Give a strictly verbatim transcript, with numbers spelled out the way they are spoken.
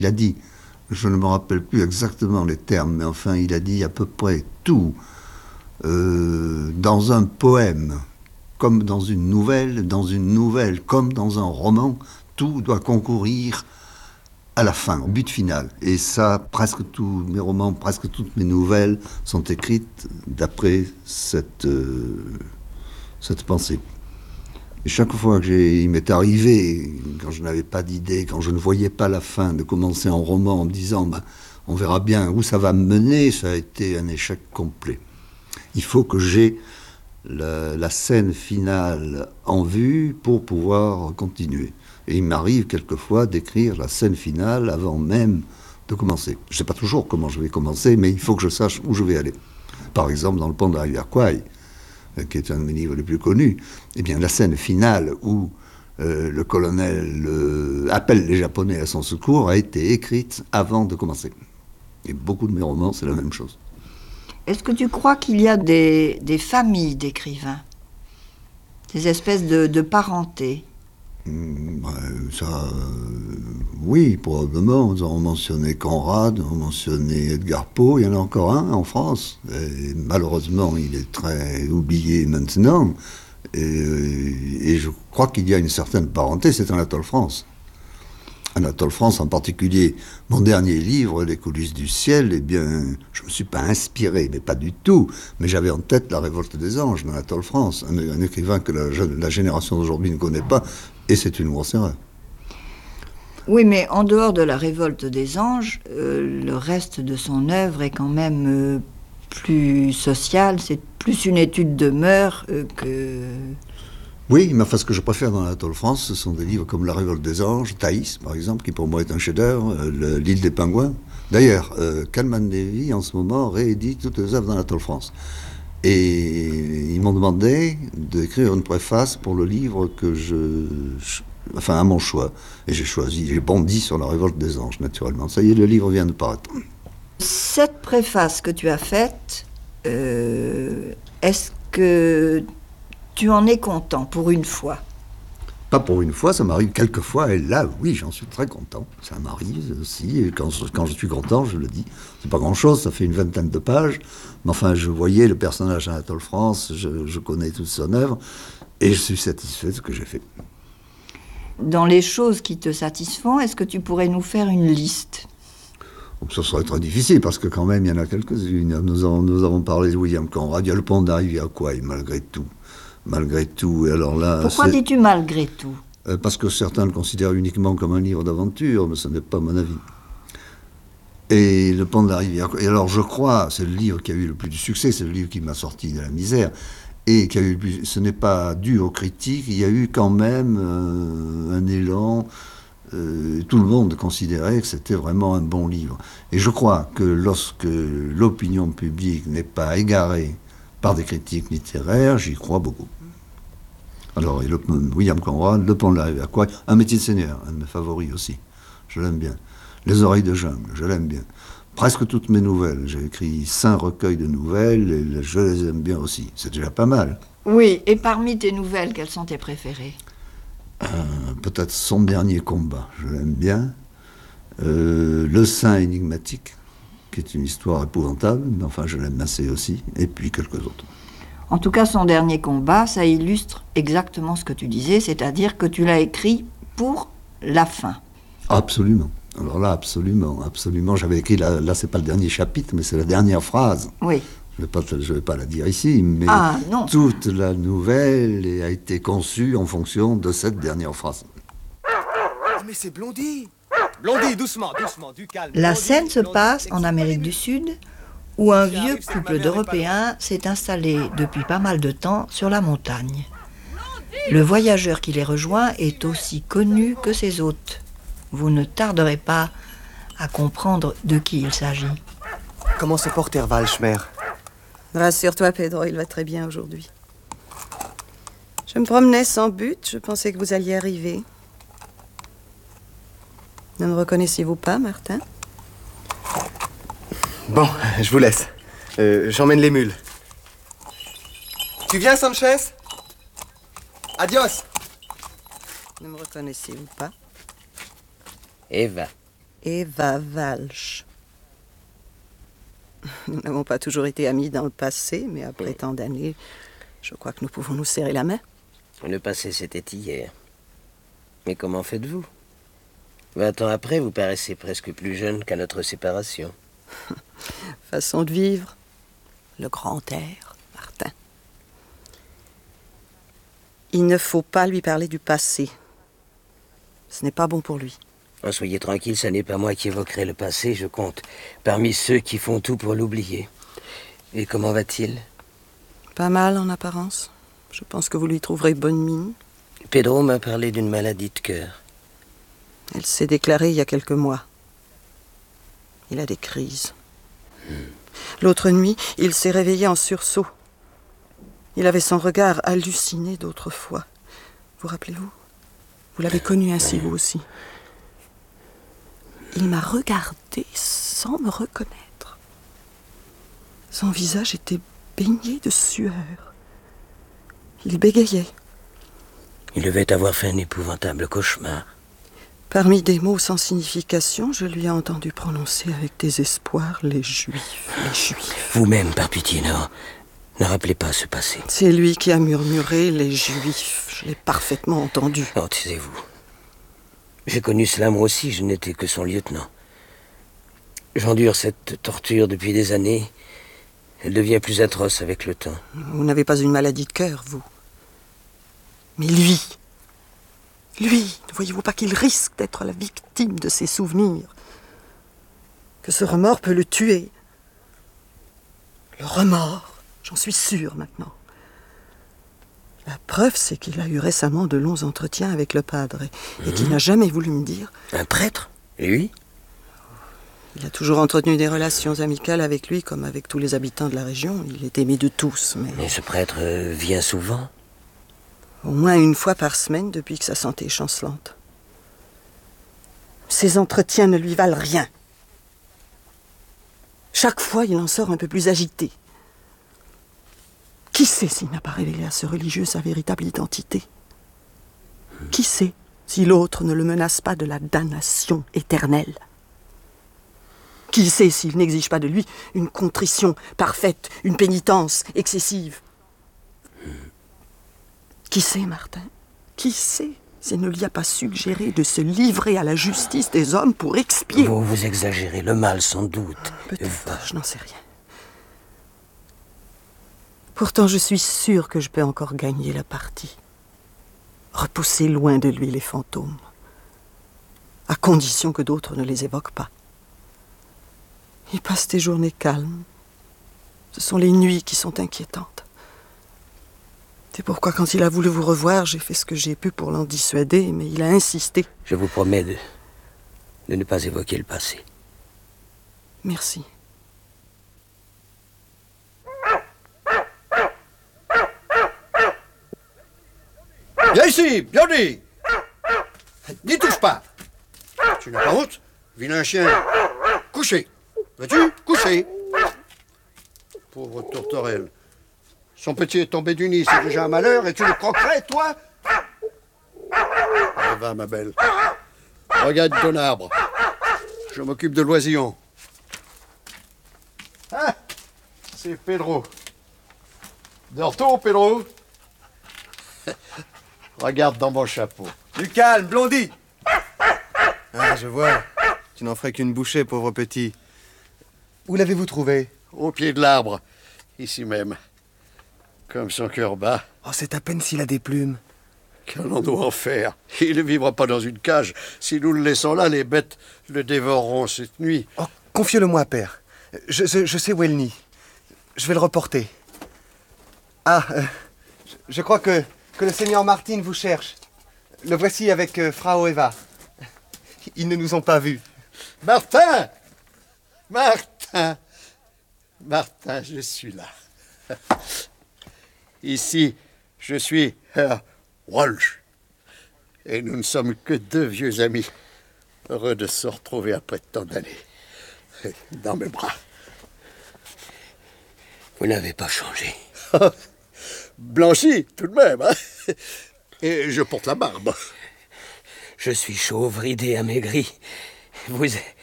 Il a dit, je ne me rappelle plus exactement les termes, mais enfin il a dit à peu près tout euh, dans un poème, comme dans une nouvelle, dans une nouvelle comme dans un roman, tout doit concourir à la fin, au but final. Et ça, presque tous mes romans, presque toutes mes nouvelles sont écrites d'après cette, euh, cette pensée. Et chaque fois que j'ai, il m'est arrivé, quand je n'avais pas d'idée, quand je ne voyais pas la fin, de commencer un roman en me disant bah, on verra bien où ça va me mener, ça a été un échec complet. Il faut que j'ai la, la scène finale en vue pour pouvoir continuer. Et il m'arrive quelquefois d'écrire la scène finale avant même de commencer. Je ne sais pas toujours comment je vais commencer, mais il faut que je sache où je vais aller. Par exemple, dans Le Pont de la rivière Kwai, qui est un de mes livres les plus connus, eh bien, la scène finale où euh, le colonel euh, appelle les Japonais à son secours a été écrite avant de commencer. Et beaucoup de mes romans, c'est la même chose. Est-ce que tu crois qu'il y a des, des familles d'écrivains, des espèces de, de parentés? Mmh, ça, euh, oui, probablement. On a mentionné Conrad, on a mentionné Edgar Poe, il y en a encore un en France. Et malheureusement, il est très oublié maintenant. Et, et je crois qu'il y a une certaine parenté, c'est Anatole France. Anatole France en particulier. Mon dernier livre, Les coulisses du ciel, eh bien, je ne me suis pas inspiré, mais pas du tout. Mais j'avais en tête La révolte des anges d'Anatole France, un, un écrivain que la, la génération d'aujourd'hui ne connaît pas. Et c'est une grosse erreur. Oui, mais en dehors de La révolte des anges, euh, le reste de son œuvre est quand même euh, plus social, c'est plus une étude de mœurs euh, que... Oui, mais enfin, ce que je préfère dans Anatole France, ce sont des livres comme La révolte des anges, Thaïs, par exemple, qui pour moi est un chef-d'œuvre, euh, L'île des pingouins. D'ailleurs, euh, Kalman Levy, en ce moment, réédite toutes les œuvres d'Anatole France. Et ils m'ont demandé d'écrire une préface pour le livre que je, je... Enfin, à mon choix. Et j'ai choisi, j'ai bondi sur La révolte des anges, naturellement. Ça y est, le livre vient de paraître. Cette préface que tu as faite, euh, est-ce que tu en es content pour une fois? Pas pour une fois, ça m'arrive quelques fois, et là, oui, j'en suis très content. Ça m'arrive aussi, et quand, quand je suis content, je le dis. C'est pas grand-chose, ça fait une vingtaine de pages, mais enfin, je voyais le personnage d'Anatole France, je, je connais toute son œuvre, et je suis satisfait de ce que j'ai fait. Dans les choses qui te satisfont, est-ce que tu pourrais nous faire une liste? Donc, ce serait très difficile, parce que quand même, il y en a quelques-unes. Nous avons, nous avons parlé de William Conrad, il y a Le Pont de la rivière Kwai, malgré tout. Malgré tout, et alors là... Pourquoi c'est... dis-tu malgré tout? euh, Parce que certains le considèrent uniquement comme un livre d'aventure, mais ce n'est pas mon avis. Et Le Pont de la rivière... Et alors je crois, c'est le livre qui a eu le plus de succès, c'est le livre qui m'a sorti de la misère, et qui a eu le plus... Ce n'est pas dû aux critiques, il y a eu quand même euh, un élan... Euh, tout le monde considérait que c'était vraiment un bon livre. Et je crois que lorsque l'opinion publique n'est pas égarée par des critiques littéraires, j'y crois beaucoup. Alors, et le, William Conrad, Le Pont de la rivière Kwai, Un métier de seigneur, un de mes favoris aussi, je l'aime bien. Les oreilles de jungle, je l'aime bien. Presque toutes mes nouvelles, j'ai écrit cinq recueils de nouvelles, et je les aime bien aussi, c'est déjà pas mal. Oui, et parmi tes nouvelles, quelles sont tes préférées? euh, Peut-être Son dernier combat, je l'aime bien. Euh, Le Saint énigmatique, qui est une histoire épouvantable, mais enfin je l'aime assez aussi, et puis quelques autres. En tout cas, Son dernier combat, ça illustre exactement ce que tu disais, c'est-à-dire que tu l'as écrit pour la fin. Absolument. Alors là, absolument, absolument. J'avais écrit, là, là c'est pas le dernier chapitre, mais c'est la dernière phrase. Oui. Je ne vais pas, je vais pas la dire ici, mais ah, non. toute la nouvelle a été conçue en fonction de cette dernière phrase. Oh, mais c'est Blondie! Blondie, doucement, doucement, du calme. La Blondie, scène se Blondie, passe en Blondie, Amérique du Sud, où un vieux couple d'Européens s'est installé depuis pas mal de temps sur la montagne. Le voyageur qui les rejoint est aussi connu que ses hôtes. Vous ne tarderez pas à comprendre de qui il s'agit. Comment se porte Herval, Schmer? Rassure-toi, Pedro, il va très bien aujourd'hui. Je me promenais sans but, je pensais que vous alliez arriver. Ne me reconnaissez-vous pas, Martin? Bon, je vous laisse. Euh, j'emmène les mules. Tu viens, Sanchez? Adios! Ne me reconnaissez-vous pas? Eva. Eva Walsh. Nous n'avons pas toujours été amis dans le passé, mais après tant d'années, je crois que nous pouvons nous serrer la main. Le passé, c'était hier. Mais comment faites-vous? Vingt ans après, vous paraissez presque plus jeune qu'à notre séparation. Façon de vivre. Le grand air, Martin. Il ne faut pas lui parler du passé. Ce n'est pas bon pour lui. Oh, soyez tranquille, ce n'est pas moi qui évoquerai le passé, je compte parmi ceux qui font tout pour l'oublier. Et comment va-t-il? Pas mal en apparence. Je pense que vous lui trouverez bonne mine. Pedro m'a parlé d'une maladie de cœur. Elle s'est déclarée il y a quelques mois. Il a des crises. Hmm. L'autre nuit, il s'est réveillé en sursaut. Il avait son regard halluciné d'autrefois. Vous rappelez-vous? Vous l'avez connu ainsi, vous aussi. Il m'a regardé sans me reconnaître. Son visage était baigné de sueur. Il bégayait. Il devait avoir fait un épouvantable cauchemar. Parmi des mots sans signification, je lui ai entendu prononcer avec désespoir les Juifs, les Juifs. Vous-même, par pitié, non. Ne rappelez pas ce passé. C'est lui qui a murmuré les Juifs. Je l'ai parfaitement entendu. Oh, taisez-vous. J'ai connu cela moi aussi, je n'étais que son lieutenant. J'endure cette torture depuis des années. Elle devient plus atroce avec le temps. Vous n'avez pas une maladie de cœur, vous. Mais lui, lui, ne voyez-vous pas qu'il risque d'être la victime de ses souvenirs? Que ce remords peut le tuer. Le remords, j'en suis sûre maintenant. La preuve, c'est qu'il a eu récemment de longs entretiens avec le padre et, et qu'il n'a jamais voulu me dire... Un prêtre? Et lui? Il a toujours entretenu des relations amicales avec lui, comme avec tous les habitants de la région. Il est aimé de tous, mais... Mais ce prêtre euh, vient souvent? Au moins une fois par semaine depuis que sa santé est chancelante. Ces entretiens ne lui valent rien. Chaque fois, il en sort un peu plus agité. Qui sait s'il n'a pas révélé à ce religieux sa véritable identité? Qui sait si l'autre ne le menace pas de la damnation éternelle? Qui sait s'il n'exige pas de lui une contrition parfaite, une pénitence excessive? Qui sait, Martin? Qui sait s'il ne lui a pas suggéré de se livrer à la justice des hommes pour expier? Vous, vous exagérez, le mal sans doute. Peut-être pas, je n'en sais rien. Pourtant, je suis sûre que je peux encore gagner la partie. Repousser loin de lui les fantômes. À condition que d'autres ne les évoquent pas. Il passe des journées calmes. Ce sont les nuits qui sont inquiétantes. C'est pourquoi, quand il a voulu vous revoir, j'ai fait ce que j'ai pu pour l'en dissuader, mais il a insisté. Je vous promets de, de ne pas évoquer le passé. Merci. Viens ici, bien dit. N'y touche pas. Tu n'as pas honte, vilain chien. Couché. Veux-tu coucher? Pauvre tourterelle. Son petit est tombé du nid, c'est déjà un malheur, et tu le croquerais, toi? Ça va, ma belle. Regarde ton arbre. Je m'occupe de l'oisillon. Ah, c'est Pedro. Dors-tu, Pedro? Regarde dans mon chapeau. Du calme, Blondie. Ah, je vois. Tu n'en ferais qu'une bouchée, pauvre petit. Où l'avez-vous trouvé? Au pied de l'arbre, ici même. Comme son cœur bat. Oh, c'est à peine s'il a des plumes. Qu'allons-nous en faire? Il ne vivra pas dans une cage. Si nous le laissons là, les bêtes le dévoreront cette nuit. Oh, confiez-le-moi, père. Je, je, je sais où est le nid. Je vais le reporter. Ah, euh, je, je crois que, que le seigneur Martin vous cherche. Le voici avec euh, Frau Eva. Ils ne nous ont pas vus. Martin! Martin! Martin, je suis là. Ici, je suis Herr Walsh. Et nous ne sommes que deux vieux amis. Heureux de se retrouver après tant d'années. Dans mes bras. Vous n'avez pas changé. Blanchi, tout de même. Hein? Et je porte la barbe. Je suis chauve, ridé, amaigri. Vous,